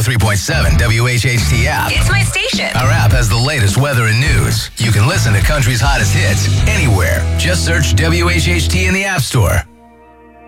103.7 WHHT app. It's my station. Our app has the latest weather and news. You can listen to country's hottest hits anywhere. Just search WHHT in the App Store.